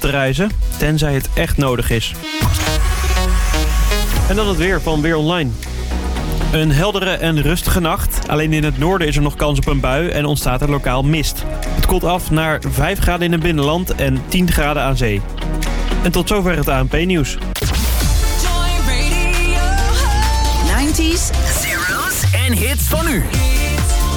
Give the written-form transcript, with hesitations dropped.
te reizen, tenzij het echt nodig is. En dan het weer van Weer Online. Een heldere en rustige nacht. Alleen in het noorden is er nog kans op een bui en ontstaat er lokaal mist. Het koelt af naar 5 graden in het binnenland en 10 graden aan zee. En tot zover het ANP-nieuws. 90s, zeros en hits van nu.